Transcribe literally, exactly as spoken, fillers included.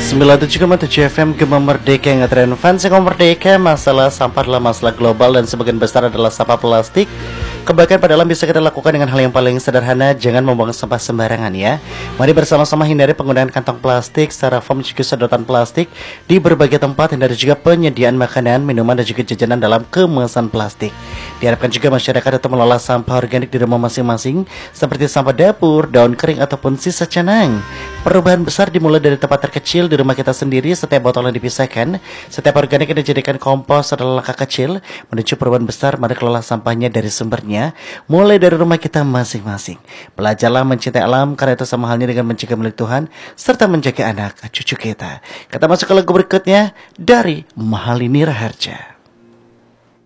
sembilan puluh tujuh koma tujuh F M Gema Merdeka yang ngetren fans yang merdeka. Masalah sampah adalah masalah global dan sebagian besar adalah sampah plastik. Kebaikan pada alam bisa kita lakukan dengan hal yang paling sederhana, jangan membuang sampah sembarangan ya. Mari bersama-sama hindari penggunaan kantong plastik, styrofoam juga sedotan plastik di berbagai tempat. Hindari juga penyediaan makanan, minuman dan juga jajanan dalam kemasan plastik. Diharapkan juga masyarakat tetap mengelola sampah organik di rumah masing-masing, seperti sampah dapur, daun kering ataupun sisa canang. Perubahan besar dimulai dari tempat terkecil di rumah kita sendiri. Setiap botol yang dipisahkan, setiap organik yang dijadikan kompos adalah langkah kecil menuju perubahan besar. Mari kelola sampahnya dari sumbernya, mulai dari rumah kita masing-masing. Belajarlah mencintai alam, karena itu sama halnya dengan menjaga milik Tuhan serta menjaga anak cucu kita. Kita masuk ke lagu berikutnya dari Mahalini Raharja.